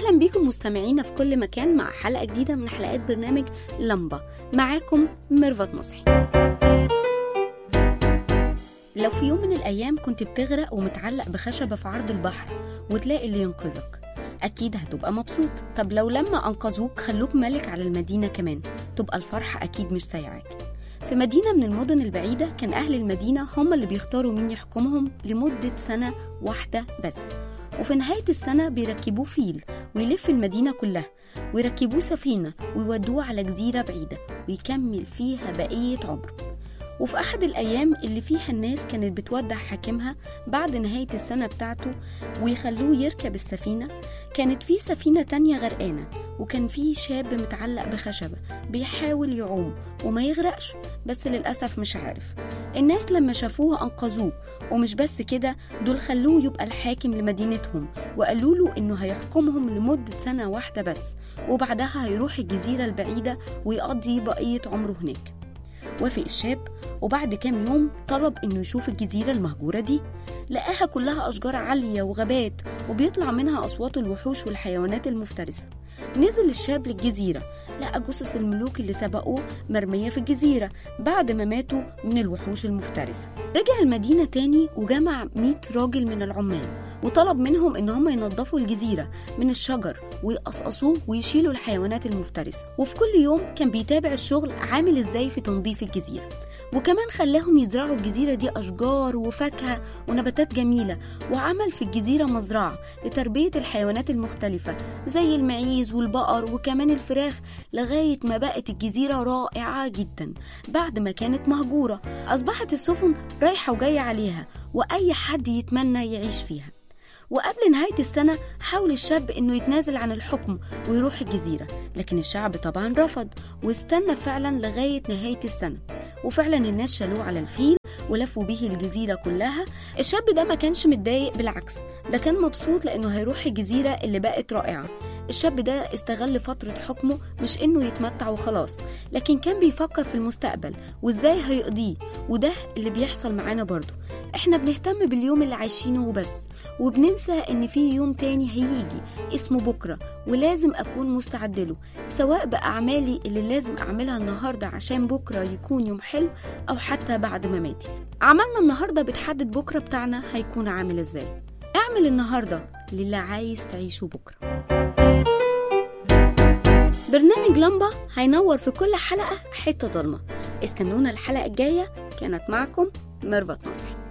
أهلا بيكم مستمعينا في كل مكان مع حلقة جديدة من حلقات برنامج لمبة. معاكم ميرفت نصحي. لو في يوم من الأيام كنت بتغرق ومتعلق بخشبة في عرض البحر وتلاقي اللي ينقذك، أكيد هتبقى مبسوط. طب لو لما أنقذوك خلوك ملك على المدينة كمان، تبقى الفرحة أكيد مش سايعاك. في مدينة من المدن البعيدة كان أهل المدينة هم اللي بيختاروا مين يحكمهم لمدة سنة واحدة بس، وفي نهاية السنة بيركبوه فيل ويلف المدينة كلها، ويركبوه سفينة ويودوه على جزيرة بعيدة ويكمل فيها بقية عمره. وفي أحد الأيام اللي فيها الناس كانت بتودع حاكمها بعد نهاية السنة بتاعته ويخلوه يركب السفينة، كانت في سفينة تانية غرقانة، وكان في شاب متعلق بخشبة بيحاول يعوم وما يغرقش، بس للأسف مش عارف. الناس لما شافوه أنقذوه، ومش بس كده، دول خلوه يبقى الحاكم لمدينتهم وقالوا له إنه هيحكمهم لمدة سنة واحدة بس، وبعدها هيروح الجزيرة البعيدة ويقضي بقية عمره هناك. وافق الشاب، وبعد كام يوم طلب إنه يشوف الجزيرة المهجورة دي. لقاها كلها أشجار عالية وغابات، وبيطلع منها أصوات الوحوش والحيوانات المفترسة. نزل الشاب للجزيرة، لقى جثث الملوك اللي سبقوه مرمية في الجزيرة بعد ما ماتوا من الوحوش المفترسة. رجع المدينة تاني وجمع 100 راجل من العمال، وطلب منهم إن هم ينظفوا الجزيرة من الشجر ويقصقصوه ويشيلوا الحيوانات المفترسة. وفي كل يوم كان بيتابع الشغل عامل إزاي في تنظيف الجزيرة، وكمان خلاهم يزرعوا الجزيرة دي أشجار وفاكهة ونباتات جميلة، وعمل في الجزيرة مزرعة لتربية الحيوانات المختلفة زي المعيز والبقر وكمان الفراخ، لغاية ما بقت الجزيرة رائعة جدا. بعد ما كانت مهجورة أصبحت السفن رايحة وجاية عليها، وأي حد يتمنى يعيش فيها. وقبل نهاية السنة حاول الشاب إنه يتنازل عن الحكم ويروح الجزيرة، لكن الشعب طبعا رفض، واستنى فعلا لغاية نهاية السنة. وفعلا الناس شالوه على الفيل ولفوا بيه الجزيرة كلها. الشاب ده ما كانش متضايق، بالعكس ده كان مبسوط لأنه هيروح الجزيرة اللي بقت رائعة. الشاب ده استغل فترة حكمه مش إنه يتمتع وخلاص، لكن كان بيفكر في المستقبل وإزاي هيقضيه. وده اللي بيحصل معانا برضو، إحنا بنهتم باليوم اللي عايشينه وبس، وبننسى إن في يوم تاني هيجي اسمه بكرة، ولازم أكون مستعد له، سواء بأعمالي اللي لازم أعملها النهاردة عشان بكرة يكون يوم حلو، أو حتى بعد ما ماتي. عملنا النهاردة بتحدد بكرة بتاعنا هيكون عامل إزاي. اعمل النهاردة للي عايز تعيشه بكرة. برنامج لمبة هينور في كل حلقة حتة ضلمة. استنونا الحلقة الجاية. كانت معكم ميرفت نصحي.